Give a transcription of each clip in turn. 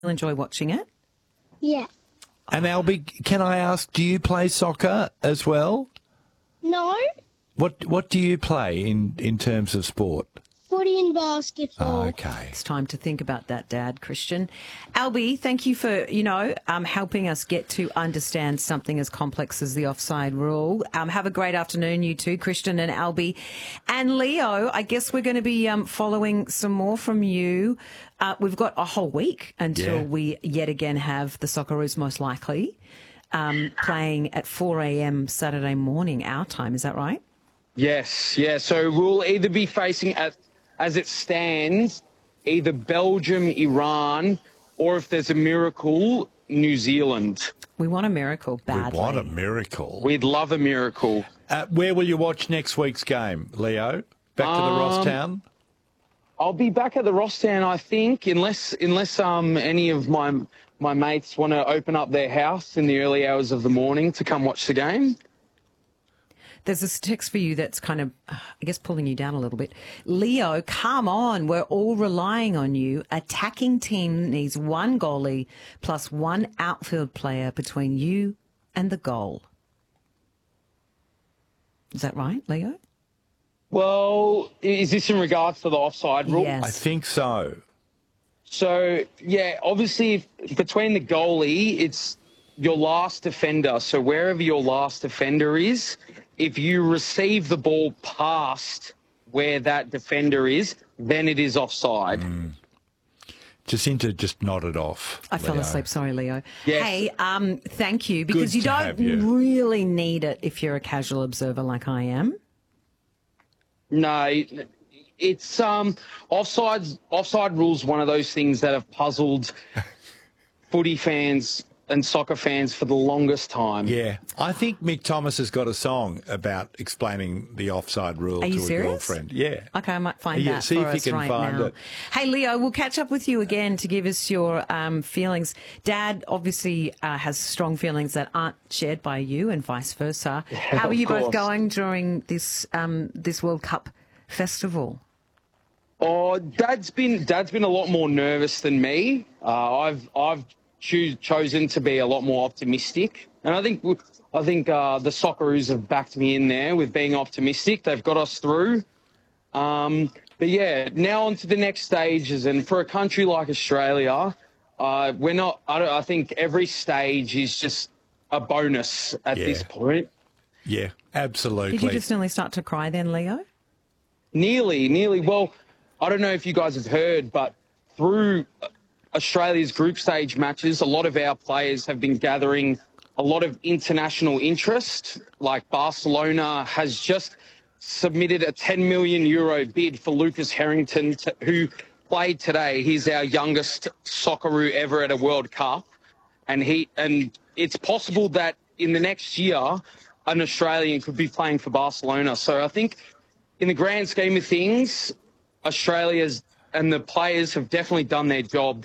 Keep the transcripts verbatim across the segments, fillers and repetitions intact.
You'll enjoy watching it. Yeah. And Albie, can I ask, do you play soccer as well? No. What What do you play in, in terms of sport? Footy and basketball. Oh, okay. It's time to think about that, Dad, Christian. Albie, thank you for, you know, um, helping us get to understand something as complex as the offside rule. Um, have a great afternoon, you two, Christian and Albie. And Leo, I guess we're going to be um, following some more from you. Uh, we've got a whole week until Yeah. we yet again have the Socceroos most likely um, playing at four a.m. Saturday morning, our time. Is that right? Yes, yeah. So we'll either be facing, at, as it stands, either Belgium, Iran, or if there's a miracle, New Zealand. We want a miracle badly. We want a miracle. We'd love a miracle. Uh, where will you watch next week's game, Leo? Back to the Um, Rosstown? I'll be back at the Rosstown, I think, unless unless um any of my my mates want to open up their house in the early hours of the morning to come watch the game. There's this text for you that's kind of, uh, I guess, pulling you down a little bit. Leo, come on. We're all relying on you. Attacking team needs one goalie plus one outfield player between you and the goal. Is that right, Leo? Well, is this in regards to the offside rule? Yes. I think so. So, yeah, obviously, if, between the goalie, it's your last defender. So wherever your last defender is, if you receive the ball past where that defender is, then it is offside. Mm. Jacinta just nodded off. I fell Leo. asleep. Sorry, Leo. Yes. Hey, um, thank you, because Good you to don't have you. really need it if you're a casual observer like I am. No, it's um offside. Offside rules one of those things that have puzzled footy fans and soccer fans for the longest time. Yeah. I think Mick Thomas has got a song about explaining the offside rule Are to you a serious? girlfriend. Yeah. Okay, I might find Yeah, that see for if you us can right find now. it. Hey, Leo, we'll catch up with you again to give us your um, feelings. Dad obviously uh, has strong feelings that aren't shared by you, and vice versa. How are of you both course. going during this um, this World Cup festival? Oh, Dad's been Dad's been a lot more nervous than me. Uh, I've I've choo- chosen to be a lot more optimistic, and I think I think uh, the Socceroos have backed me in there with being optimistic. They've got us through. Um, but yeah, now on to the next stages, and for a country like Australia, uh, we're not. I, don't, I think every stage is just a bonus at Yeah. this point. Yeah, absolutely. Did you just nearly start to cry then, Leo? Nearly, nearly. Well, I don't know if you guys have heard, but through Australia's group stage matches, a lot of our players have been gathering a lot of international interest. Like Barcelona has just submitted a ten million euro bid for Lucas Harrington, to, who played today. He's our youngest Socceroo ever at a World Cup. And he and it's possible that in the next year, an Australian could be playing for Barcelona. So I think in the grand scheme of things, Australia's and the players have definitely done their job.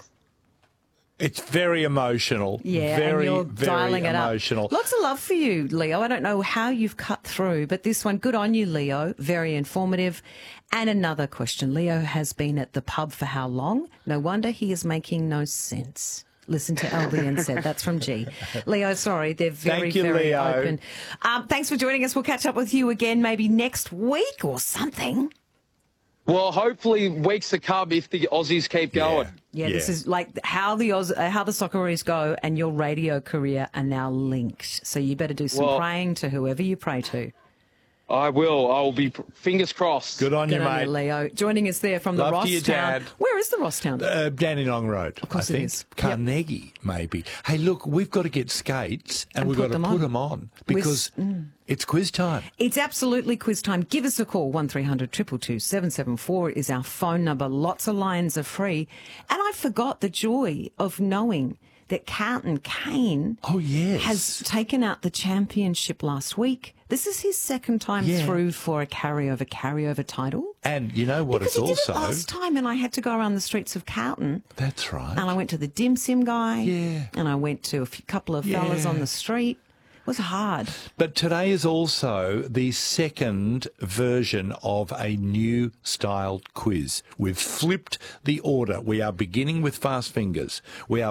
It's very emotional. Yeah, very, and you're very dialing it emotional. up. Lots of love for you, Leo. I don't know how you've cut through, but this one, good on you, Leo. Very informative. And another question. Leo has been at the pub for how long? No wonder he is making no sense. Listen to Albie and said. That's from G. Leo, sorry, they're very, Thank you, very Leo. open. Um, thanks for joining us. We'll catch up with you again maybe next week or something. Well, hopefully weeks to come if the Aussies keep going. Yeah, this is like how the Oz, uh, how the Socceroos go, and your radio career are now linked. So you better do some Well- praying to whoever you pray to. I will. I will be fingers crossed. Good on Good you, on mate. you, Leo. Joining us there from the Love to you, Rosstown. Dad. Where is the Rosstown? Uh, Dandenong Road, Of course I it think. is. Yep. Carnegie, maybe. Hey, look, we've got to get skates and, And we've put got to them put on. them on because mm. it's quiz time. It's absolutely quiz time. Give us a call. one three hundred two two two seven seven four is our phone number. Lots of lines are free. And I forgot the joy of knowing that Carlton Kane Oh, yes. has taken out the championship last week. This is his second time Yeah. through for a carryover carryover title. And you know what Because it's he did also... it last time, and I had to go around the streets of Carlton, That's right. and I went to the dim sim guy, Yeah. and I went to a few, couple of fellas Yeah. on the street. It was hard. But today is also the second version of a new styled quiz. We've flipped the order. We are beginning with fast fingers. We are